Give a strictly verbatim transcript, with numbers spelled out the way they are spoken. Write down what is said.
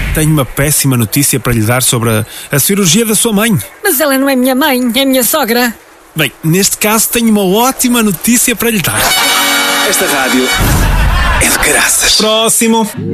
Tenho uma péssima notícia para lhe dar sobre a, a cirurgia da sua mãe. Mas ela não é minha mãe, é minha sogra. Bem, neste caso tenho uma ótima notícia para lhe dar. Esta rádio é de caraças. Próximo.